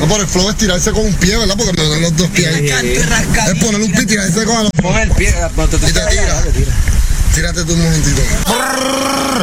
No, por el flow es tirarse con un pie, ¿verdad? Porque me dan los dos pies ahí. Es ponerle un pie y tirarse con los... Pon el pie, Y te tira. Tírate tú un momentito.